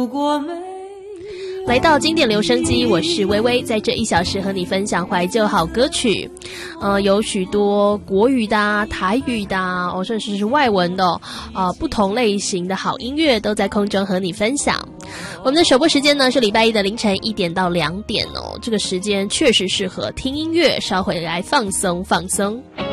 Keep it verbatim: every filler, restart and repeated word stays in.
如果没来到经典留声机，我是微微，在这一小时和你分享怀旧好歌曲，呃，有许多国语的、啊、台语的、啊，哦，甚至是外文的、哦，呃，不同类型的好音乐都在空中和你分享。我们的首播时间呢是礼拜一的凌晨一点到两点哦，这个时间确实适合听音乐，稍回来放松放松。